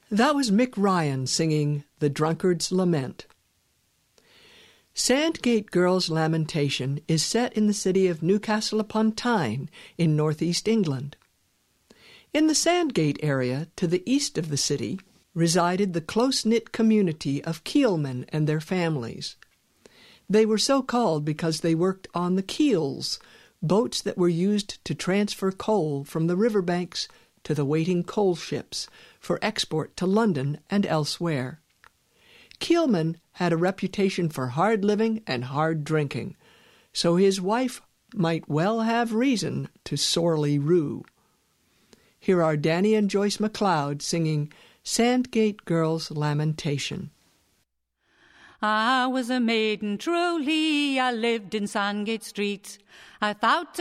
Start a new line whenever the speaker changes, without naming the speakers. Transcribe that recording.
That was Mick Ryan singing The Drunkard's Lament. Sandgate Girl's Lamentation is set in the city of Newcastle upon Tyne in northeast England. In the Sandgate area, to the east of the city, resided the close-knit community of keelmen and their families. They were so called because they worked on the keels, boats that were used to transfer coal from the riverbanks to the waiting coal ships for export to London and elsewhere. Keelman had a reputation for hard living and hard drinking, so his wife might well have reason to sorely rue. Here are Danny and Joyce MacLeod singing Sandgate Girl's Lamentation.
I was a maiden truly, I lived in Sandgate Street. I thought